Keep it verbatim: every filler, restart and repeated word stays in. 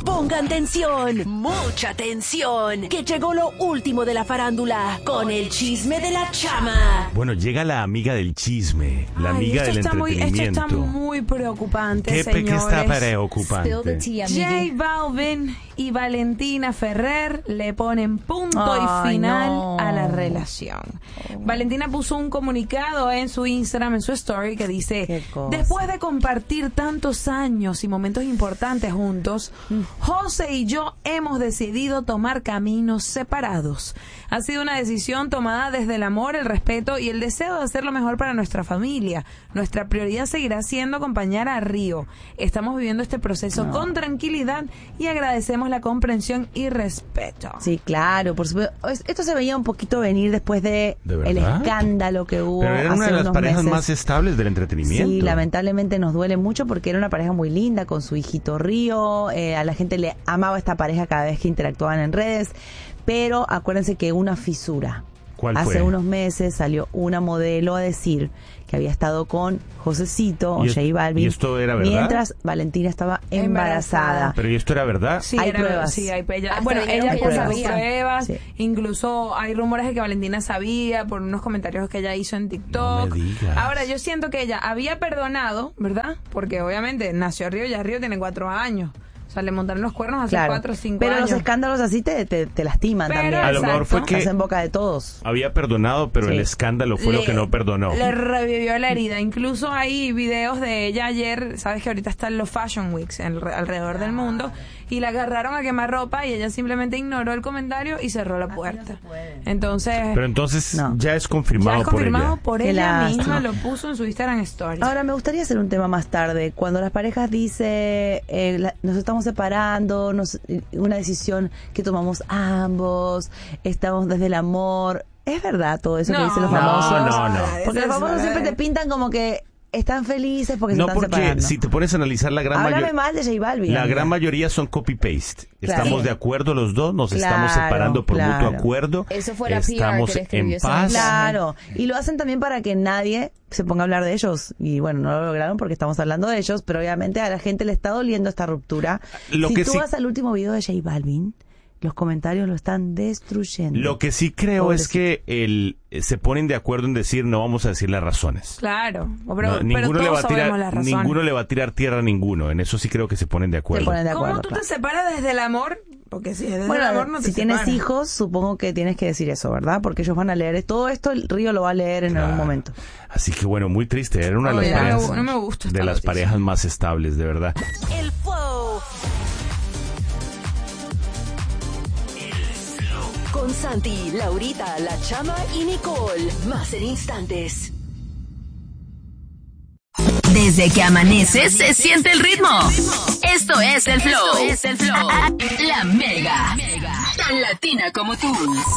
Pongan tensión, mucha tensión, que llegó lo último de la farándula con el chisme de la chama. Bueno, llega la amiga del chisme, la Ay, amiga del está muy, entretenimiento. esto está muy preocupante, ¿Qué, señores. ¿Qué está preocupante? J Balvin y Valentina Ferrer le ponen punto Ay, y final no. a la relación. Oh. Valentina puso un comunicado en su Instagram, en su story, que dice: después de compartir tantos años y momentos importantes juntos, mm. José y yo hemos decidido tomar caminos separados. Ha sido una decisión tomada desde el amor, el respeto y el deseo de hacer lo mejor para nuestra familia. Nuestra prioridad seguirá siendo acompañar a Río. Estamos viviendo este proceso no. con tranquilidad y agradecemos la comprensión y respeto. Sí, claro, por supuesto. Esto se veía un poquito venir después de, ¿De el escándalo que hubo. Pero era hace una de las unos parejas meses. más estables del entretenimiento. Sí, lamentablemente nos duele mucho porque era una pareja muy linda con su hijito Río. Eh, a la gente le amaba esta pareja cada vez que interactuaban en redes. Pero acuérdense que una fisura. ¿Cuál Hace fue? unos meses salió una modelo a decir que había estado con Josecito o ¿Y, J Balvin. ¿Y esto era verdad? Mientras Valentina estaba embarazada. embarazada. ¿Pero y esto era verdad? Sí, hay era, pruebas. Sí, hay ella, Hasta bueno, ella que puso ella sus sabía. pruebas. Sí. Incluso hay rumores de que Valentina sabía por unos comentarios que ella hizo en TikTok. No me digas. Ahora, yo siento que ella había perdonado, ¿verdad? Porque obviamente nació Río, ya Río tiene cuatro años. O sea, le montaron los cuernos hace Claro. cuatro o cinco Pero años. los escándalos así te, te, te lastiman Pero, también. A lo mejor fue que Estás en boca de todos. había perdonado, pero Sí. el escándalo fue lo Le- que no perdonó. Le revivió la herida. Incluso hay videos de ella ayer, sabes que ahorita están los Fashion Weeks en- alrededor del mundo, y la agarraron a quemar ropa y ella simplemente ignoró el comentario y cerró la puerta. Entonces, Pero entonces No. ya es confirmado, ya es confirmado por ella. por Qué ella lástima. misma, lo puso en su Instagram Stories. Ahora, me gustaría hacer un tema más tarde. Cuando las parejas dicen, eh, la- nos estamos separando, nos, una decisión que tomamos ambos, estamos desde el amor. ¿Es verdad todo eso que No. dicen los No, famosos? no, no. Porque Eso los es famosos verdad. siempre te pintan como que están felices porque No, se están porque separando. si te pones a analizar la gran Háblame mayoría... mal de J Balvin. La amiga. gran mayoría son copy-paste. Claro. Estamos Sí. de acuerdo los dos, nos Claro, estamos separando por claro. mutuo acuerdo. Eso fue la P R Estamos que le escribió en ese paz. mensaje. Claro, y lo hacen también para que nadie se ponga a hablar de ellos. Y bueno, no lo lograron porque estamos hablando de ellos, pero obviamente a la gente le está doliendo esta ruptura. Lo si que tú sí- vas al último video de J Balvin, los comentarios lo están destruyendo. Lo que sí creo Pobrecito. es que el, se ponen de acuerdo en decir no vamos a decir las razones. Claro, pero, No, pero ninguno, le va todos a tirar, sabemos las razones. ninguno le va a tirar tierra a ninguno. En eso sí creo que se ponen de acuerdo. Se ponen de acuerdo. ¿Cómo tú claro. te separas desde el amor? Porque si es desde Bueno, el amor no te si tienes separas. hijos, supongo que tienes que decir eso, ¿verdad? Porque ellos van a leer todo esto, el Río lo va a leer en Claro. algún momento. Así que bueno, muy triste. Era una de las Oye, no me parejas, gu- no me gusta esta de las noticia. parejas más estables, de verdad. El flow. Con Santi, Laurita, La Chama y Nicole. Más en instantes. Desde que amanece se siente el ritmo. Esto es el flow. Es el flow. La Mega. Tan latina como tú.